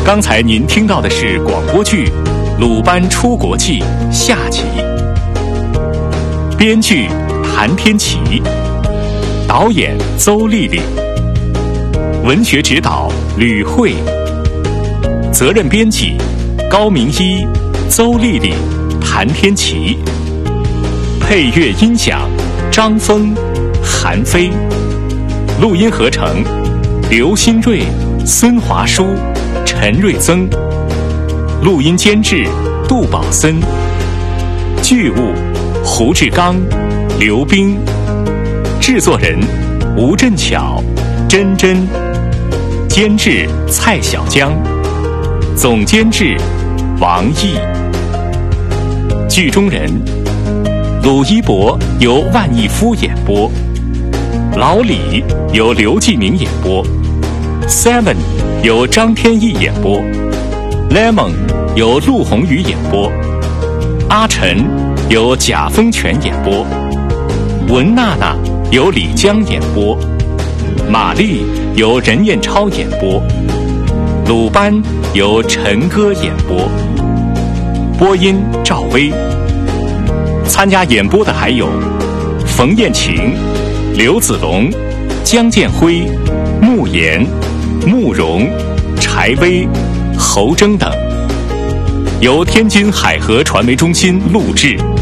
刚才您听到的是广播剧《鲁班出国记》下集，编剧谭天琪，导演邹丽丽，文学指导吕慧，责任编辑高明一、邹丽丽、谭天琪，配乐音响张峰、韩飞，录音合成刘新瑞、孙华书、陈瑞增，录音监制杜宝森，剧务胡志刚、刘冰，制作人吴振巧、珍珍，监制蔡小江，总监制王毅。剧中人：鲁一博由万义夫演播，老李由刘继明演播，Seven 由张天翼演播， Lemon 由陆宏宇演播，阿晨由贾丰全演播，文娜娜由李江演播，玛丽由任彦超演播，鲁班由陈歌演播，播音赵薇。参加演播的还有冯艳琴、刘子龙、江建辉、穆言、慕容、柴薇、侯征等，由天津海河传媒中心录制。